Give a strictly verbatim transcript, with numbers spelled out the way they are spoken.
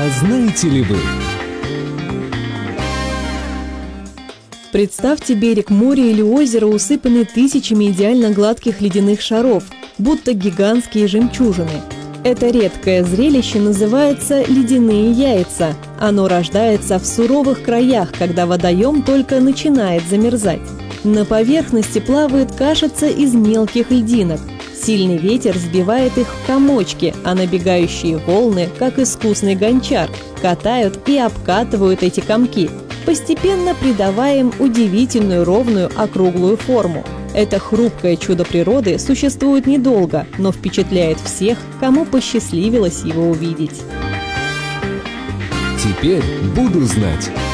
знаете ли вы? Представьте берег моря или озера, усыпанный тысячами идеально гладких ледяных шаров, будто гигантские жемчужины. Это редкое зрелище называется «ледяные яйца». Оно рождается в суровых краях, когда водоем только начинает замерзать. На поверхности плавает кашица из мелких льдинок. Сильный ветер сбивает их в комочки, а набегающие волны, как искусный гончар, катают и обкатывают эти комки, постепенно придавая им удивительную ровную округлую форму. Это хрупкое чудо природы существует недолго, но впечатляет всех, кому посчастливилось его увидеть. Теперь буду знать.